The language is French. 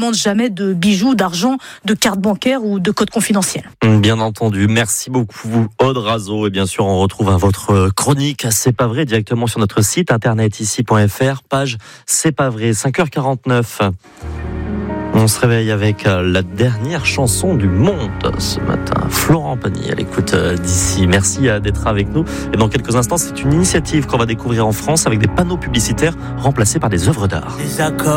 demande jamais de bijoux, d'argent, de cartes bancaires ou de codes confidentiels. Bien entendu. Merci beaucoup, Aude Razeau. Et bien sûr, on retrouve votre chronique C'est pas vrai directement sur notre site internet ici.fr, page C'est pas vrai, 5h49. On se réveille avec la dernière chanson du monde ce matin. Florent Pagny à l'écoute d'ici. Merci d'être avec nous. Et dans quelques instants, c'est une initiative qu'on va découvrir en France avec des panneaux publicitaires remplacés par des œuvres d'art.